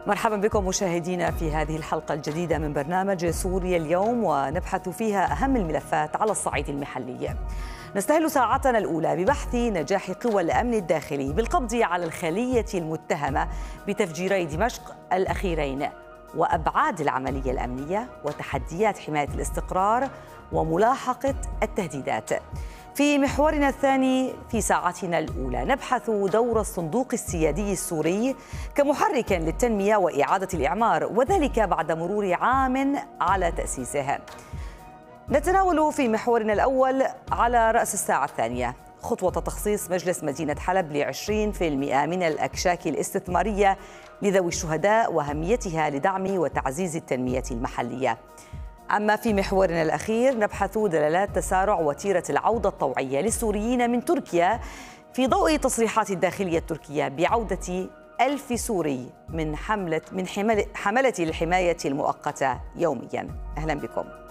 مرحبا بكم مشاهدينا في هذه الحلقة الجديدة من برنامج سوريا اليوم، ونبحث فيها أهم الملفات على الصعيد المحلي. نستهل ساعتنا الأولى ببحث نجاح قوى الأمن الداخلي بالقبض على الخلية المتهمة بتفجيري دمشق الأخيرين، وأبعاد العملية الأمنية وتحديات حماية الاستقرار وملاحقة التهديدات. في محورنا الثاني في ساعتنا الأولى نبحث دور الصندوق السيادي السوري كمحرك للتنمية وإعادة الإعمار، وذلك بعد مرور عام على تأسيسه. نتناول في محورنا الأول على رأس الساعة الثانية خطوة تخصيص مجلس مدينة حلب ل20% من الأكشاك الاستثمارية لذوي الشهداء وأهميتها لدعم وتعزيز التنمية المحلية. أما في محورنا الأخير نبحث دلالات تسارع وتيرة العودة الطوعية للسوريين من تركيا في ضوء تصريحات الداخلية التركية بعودة 1000 سوري من حملة الحماية المؤقتة يوميا. أهلا بكم.